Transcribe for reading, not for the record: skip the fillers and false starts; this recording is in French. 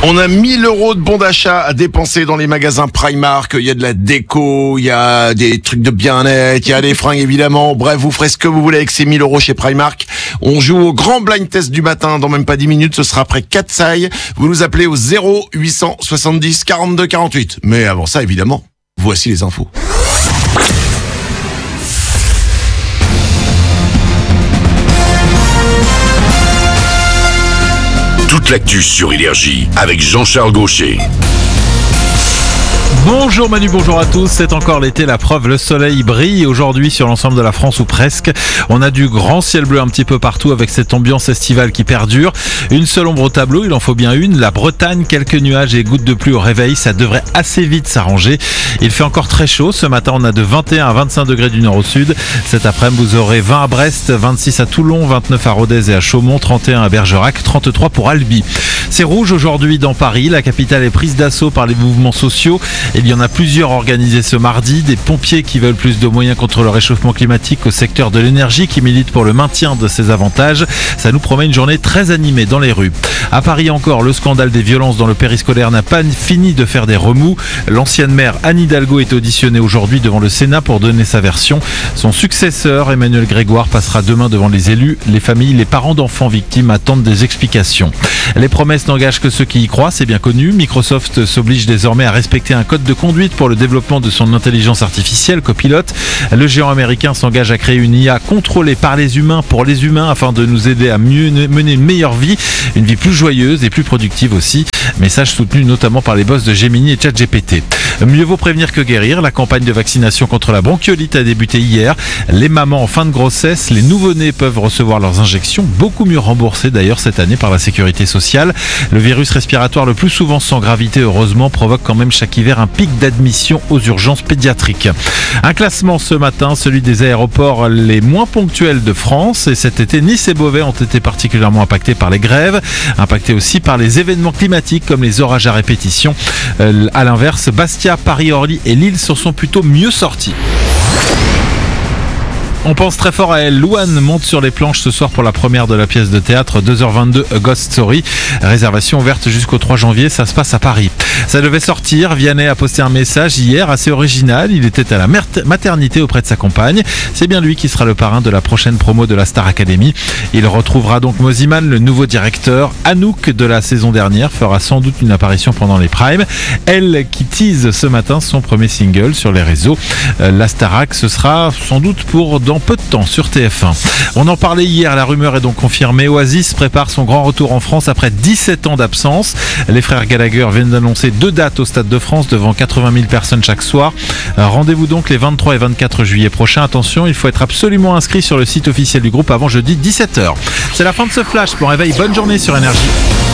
On a 1000 € de bons d'achat à dépenser dans les magasins Primark. Il y a de la déco, il y a des trucs de bien-être, il y a des fringues évidemment. Bref, vous ferez ce que vous voulez avec ces 1000 € chez Primark. On joue au grand blind test du matin dans même pas 10 minutes. Ce sera après 4 sailles. Vous nous appelez au 0870 42 48. Mais avant ça, évidemment, voici les infos. Toute l'actu sur Énergie avec Jean-Charles Gaucher. Bonjour Manu, bonjour à tous. C'est encore l'été, la preuve, le soleil brille aujourd'hui sur l'ensemble de la France ou presque. On a du grand ciel bleu un petit peu partout avec cette ambiance estivale qui perdure. Une seule ombre au tableau, il en faut bien une. La Bretagne, quelques nuages et gouttes de pluie au réveil, ça devrait assez vite s'arranger. Il fait encore très chaud. Ce matin, on a de 21 à 25 degrés du nord au sud. Cet après-midi, vous aurez 20 à Brest, 26 à Toulon, 29 à Rodez et à Chaumont, 31 à Bergerac, 33 pour Albi. C'est rouge aujourd'hui dans Paris. La capitale est prise d'assaut par les mouvements sociaux. Il y en a plusieurs organisés ce mardi. Des pompiers qui veulent plus de moyens contre le réchauffement climatique au secteur de l'énergie qui militent pour le maintien de ces avantages. Ça nous promet une journée très animée dans les rues. À Paris encore, le scandale des violences dans le périscolaire n'a pas fini de faire des remous. L'ancienne maire Anne Hidalgo est auditionnée aujourd'hui devant le Sénat pour donner sa version. Son successeur, Emmanuel Grégoire, passera demain devant les élus. Les familles, les parents d'enfants victimes attendent des explications. Les promesses n'engagent que ceux qui y croient, c'est bien connu. Microsoft s'oblige désormais à respecter un code de conduite pour le développement de son intelligence artificielle, Copilot. Le géant américain s'engage à créer une IA contrôlée par les humains pour les humains afin de nous aider à mieux mener une meilleure vie, une vie plus joyeuse et plus productive aussi. Message soutenu notamment par les boss de Gemini et ChatGPT. Mieux vaut prévenir que guérir. La campagne de vaccination contre la bronchiolite a débuté hier. Les mamans en fin de grossesse, les nouveau-nés peuvent recevoir leurs injections, beaucoup mieux remboursées d'ailleurs cette année par la sécurité sociale. Le virus respiratoire le plus souvent sans gravité heureusement provoque quand même chaque hiver un pic d'admission aux urgences pédiatriques. Un classement ce matin, celui des aéroports les moins ponctuels de France. Et cet été, Nice et Beauvais ont été particulièrement impactés par les grèves, impactés aussi par les événements climatiques comme les orages à répétition. À l'inverse, Bastia, Paris, Orly et Lille se sont plutôt mieux sortis. On pense très fort à elle. Louane monte sur les planches ce soir pour la première de la pièce de théâtre 2h22 A Ghost Story. Réservation ouverte jusqu'au 3 janvier, ça se passe à Paris. Ça devait sortir, Vianney a posté un message hier assez original. Il était à la maternité auprès de sa compagne. C'est bien lui qui sera le parrain de la prochaine promo de la Star Academy. Il retrouvera donc Moziman, le nouveau directeur. Anouk de la saison dernière fera sans doute une apparition pendant les primes. Elle qui tease ce matin son premier single sur les réseaux. La Starac, ce sera sans doute pour dans peu de temps sur TF1. On en parlait hier, la rumeur est donc confirmée. Oasis prépare son grand retour en France après 17 ans d'absence. Les frères Gallagher viennent d'annoncer 2 dates au Stade de France devant 80 000 personnes chaque soir. Rendez-vous donc les 23 et 24 juillet prochains. Attention, il faut être absolument inscrit sur le site officiel du groupe avant jeudi 17h. C'est la fin de ce flash. Bon réveil, bonne journée sur Énergie.